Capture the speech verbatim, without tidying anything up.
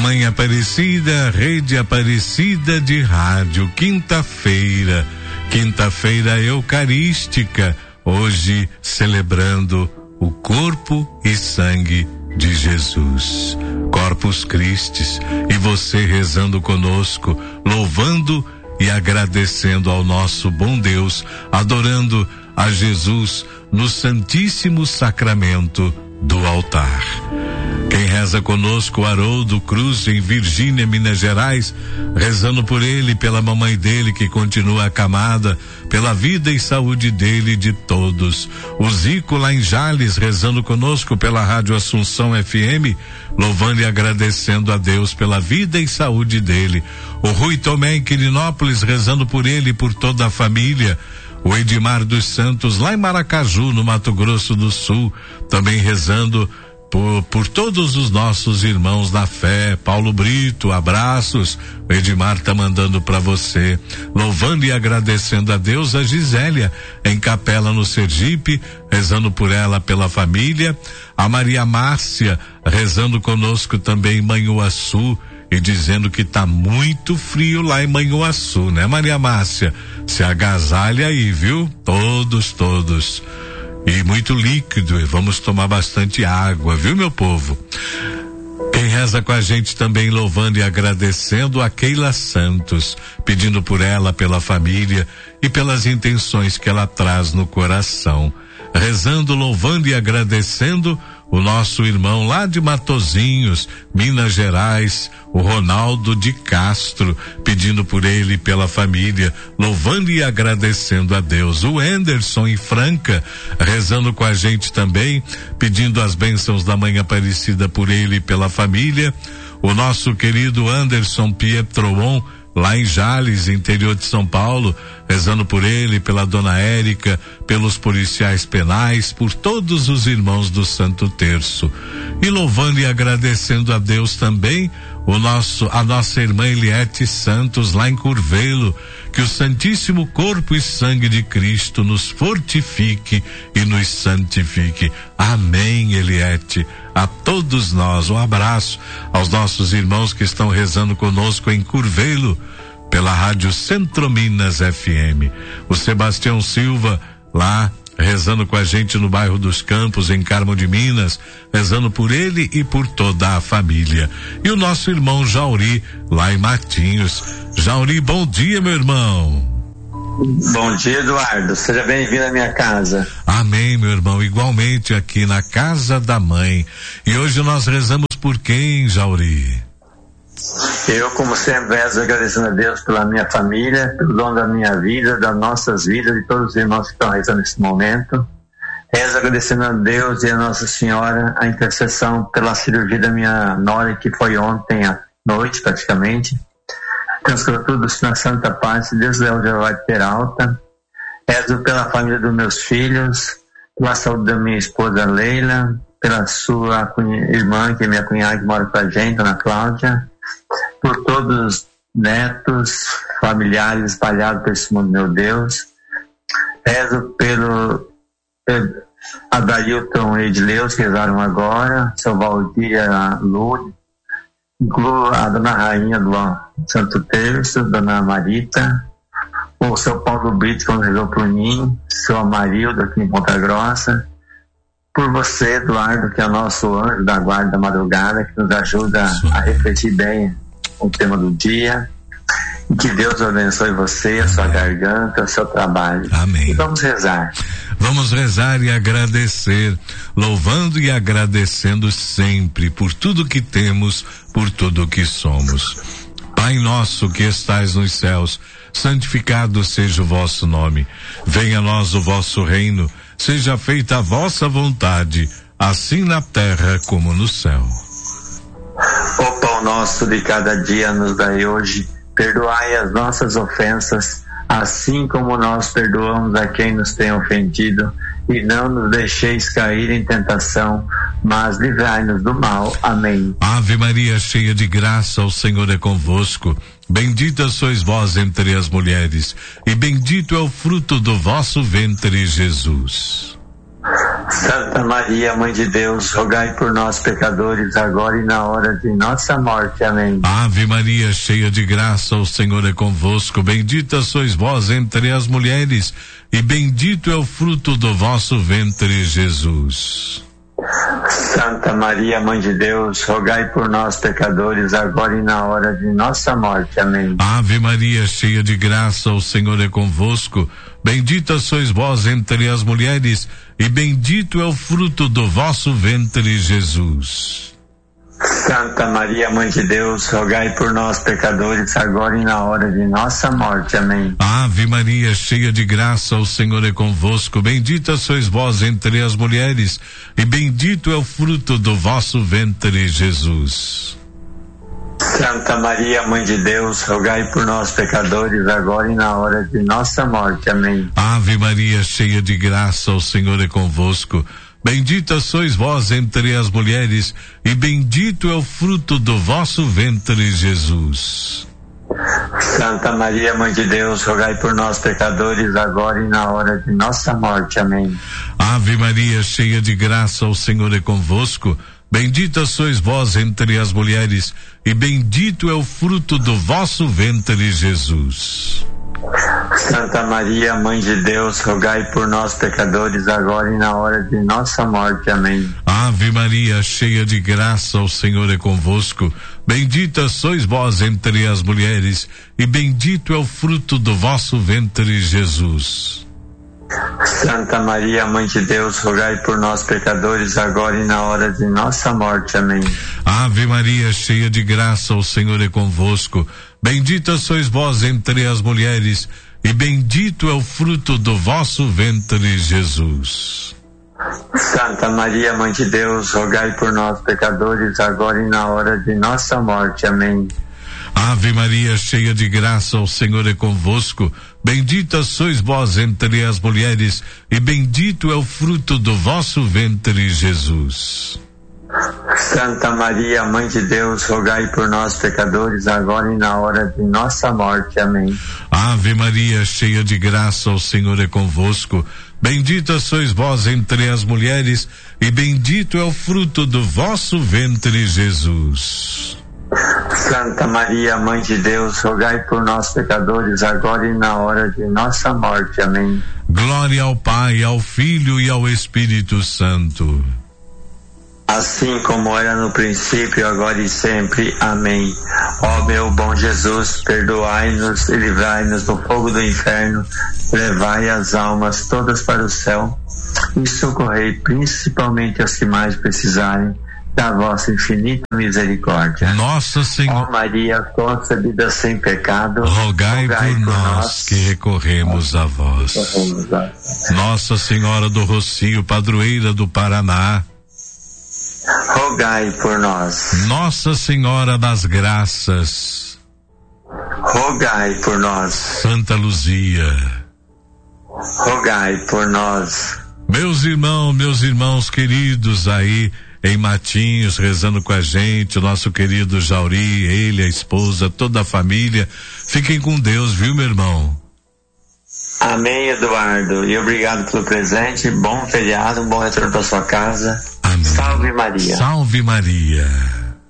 Mãe Aparecida, Rede Aparecida de Rádio, quinta-feira, quinta-feira eucarística, hoje celebrando o corpo e sangue de Jesus, Corpus Christi, e você rezando conosco, louvando e agradecendo ao nosso bom Deus, adorando a Jesus no Santíssimo Sacramento do altar. Quem reza conosco, Haroldo Cruz, em Virgínia, Minas Gerais, rezando por ele, pela mamãe dele que continua acamada, pela vida e saúde dele e de todos. O Zico lá em Jales, rezando conosco pela Rádio Assunção F M, louvando e agradecendo a Deus pela vida e saúde dele. O Rui Tomé em Quirinópolis, rezando por ele e por toda a família. O Edmar dos Santos lá em Maracaju, no Mato Grosso do Sul, também rezando Por, por todos os nossos irmãos da fé. Paulo Brito, abraços. O Edmar tá mandando para você, louvando e agradecendo a Deus. A Gisélia em Capela, no Sergipe, rezando por ela, pela família. A Maria Márcia rezando conosco também em Manhuaçu e dizendo que tá muito frio lá em Manhuaçu, né, Maria Márcia? Se agasalhe aí, viu? Todos, todos. E muito líquido, e vamos tomar bastante água, viu, meu povo? Quem reza com a gente também, louvando e agradecendo, a Keila Santos, pedindo por ela, pela família e pelas intenções que ela traz no coração. Rezando, louvando e agradecendo o nosso irmão lá de Matozinhos, Minas Gerais, o Ronaldo de Castro, pedindo por ele e pela família, louvando e agradecendo a Deus. O Anderson em Franca, rezando com a gente também, pedindo as bênçãos da Mãe Aparecida por ele e pela família. O nosso querido Anderson Pietron, lá em Jales, interior de São Paulo, rezando por ele, pela dona Érica, pelos policiais penais, por todos os irmãos do Santo Terço. E louvando e agradecendo a Deus também, o nosso, a nossa irmã Eliette Santos, lá em Curvelo, que o Santíssimo Corpo e Sangue de Cristo nos fortifique e nos santifique. Amém, Eliette. A todos nós, um abraço aos nossos irmãos que estão rezando conosco em Curvelo, pela Rádio Centro Minas F M. O Sebastião Silva, lá, rezando com a gente no bairro dos Campos, em Carmo de Minas, rezando por ele e por toda a família. E o nosso irmão Jauri, lá em Matinhos. Jauri, bom dia, meu irmão. Bom dia, Eduardo. Seja bem-vindo à minha casa. Amém, meu irmão. Igualmente aqui na casa da mãe. E hoje nós rezamos por quem, Jauri? Eu, como sempre, rezo agradecendo a Deus pela minha família, pelo dom da minha vida, das nossas vidas, de todos os irmãos que estão rezando nesse momento. Rezo agradecendo a Deus e a Nossa Senhora a intercessão pela cirurgia da minha nora, que foi ontem à noite, praticamente. Transcorreu tudo na santa paz, Deus Léo de Arvade Peralta. Rezo pela família dos meus filhos, pela saúde da minha esposa Leila, pela sua irmã, que é minha cunhada, que mora com a gente, Ana Cláudia, por todos os netos, familiares espalhados por esse mundo, meu Deus. Rezo pelo Adailton e Edileus, que rezaram agora, seu Valdir, a Lourdes, incluo a Dona Rainha do Santo Terço, Dona Marita, o seu Paulo Brito, que rezou por mim, seu Amarildo, aqui em Ponta Grossa, por você, Eduardo, que é o nosso anjo da guarda da madrugada, que nos ajuda a refletir bem o tema do dia. E que Deus abençoe você, a sua garganta, o seu trabalho. Amém. E vamos rezar. Vamos rezar e agradecer, louvando e agradecendo sempre por tudo que temos, por tudo que somos. Pai nosso que estais nos céus, santificado seja o vosso nome. Venha a nós o vosso reino. Seja feita a vossa vontade, assim na terra como no céu. O pão nosso de cada dia nos dai hoje. Perdoai as nossas ofensas, assim como nós perdoamos a quem nos tem ofendido. E não nos deixeis cair em tentação, mas livrai-nos do mal. Amém. Ave Maria, cheia de graça, o Senhor é convosco. Bendita sois vós entre as mulheres, e bendito é o fruto do vosso ventre, Jesus. Santa Maria, Mãe de Deus, rogai por nós, pecadores, agora e na hora de nossa morte. Amém. Ave Maria, cheia de graça, o Senhor é convosco. Bendita sois vós entre as mulheres, e bendito é o fruto do vosso ventre, Jesus. Santa Maria, Mãe de Deus, rogai por nós, pecadores, agora e na hora de nossa morte. Amém. Ave Maria, cheia de graça, o Senhor é convosco. Bendita sois vós entre as mulheres, e bendito é o fruto do vosso ventre, Jesus. Santa Maria, Mãe de Deus, rogai por nós, pecadores, agora e na hora de nossa morte. Amém. Ave Maria, cheia de graça, o Senhor é convosco. Bendita sois vós entre as mulheres, e bendito é o fruto do vosso ventre, Jesus. Santa Maria, Mãe de Deus, rogai por nós, pecadores, agora e na hora de nossa morte. Amém. Ave Maria, cheia de graça, o Senhor é convosco. Bendita sois vós entre as mulheres, e bendito é o fruto do vosso ventre, Jesus. Santa Maria, Mãe de Deus, rogai por nós, pecadores, agora e na hora de nossa morte. Amém. Ave Maria, cheia de graça, o Senhor é convosco. Bendita sois vós entre as mulheres, e bendito é o fruto do vosso ventre, Jesus. Santa Maria, Mãe de Deus, rogai por nós, pecadores, agora e na hora de nossa morte. Amém. Ave Maria, cheia de graça, o Senhor é convosco. Bendita sois vós entre as mulheres, e bendito é o fruto do vosso ventre, Jesus. Santa Maria, Mãe de Deus, rogai por nós, pecadores, agora e na hora de nossa morte. Amém. Ave Maria, cheia de graça, o Senhor é convosco. Bendita sois vós entre as mulheres, e bendito é o fruto do vosso ventre, Jesus. Santa Maria, Mãe de Deus, rogai por nós, pecadores, agora e na hora de nossa morte. Amém. Ave Maria, cheia de graça, o Senhor é convosco. Bendita sois vós entre as mulheres, e bendito é o fruto do vosso ventre, Jesus. Santa Maria, Mãe de Deus, rogai por nós, pecadores, agora e na hora de nossa morte. Amém. Ave Maria, cheia de graça, o Senhor é convosco. Bendita sois vós entre as mulheres, e bendito é o fruto do vosso ventre, Jesus. Santa Maria, Mãe de Deus, rogai por nós, pecadores, agora e na hora de nossa morte. Amém. Glória ao Pai, ao Filho e ao Espírito Santo. Assim como era no princípio, agora e sempre. Amém. Ó meu bom Jesus, perdoai-nos e livrai-nos do fogo do inferno, levai as almas todas para o céu e socorrei principalmente as que mais precisarem da vossa infinita misericórdia. Nossa Senhora, ó Maria concebida sem pecado, rogai, rogai por, por nós, nós que recorremos a vós. Recorremos a... Nossa Senhora do Rocio, padroeira do Paraná, rogai por nós. Nossa Senhora das Graças, rogai por nós. Santa Luzia, rogai por nós. Meus irmãos, meus irmãos queridos aí em Matinhos, rezando com a gente, o nosso querido Jauri, ele, a esposa, toda a família, fiquem com Deus, viu, meu irmão? Amém, Eduardo, e obrigado pelo presente, bom feriado, um bom retorno para sua casa. Amém. Salve Maria. Salve Maria.